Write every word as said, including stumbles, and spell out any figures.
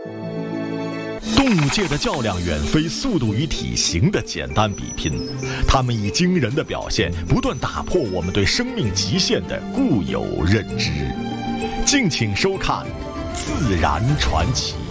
动物界的较量远非速度与体型的简单比拼，它们以惊人的表现不断打破我们对生命极限的固有认知。敬请收看《自然传奇》。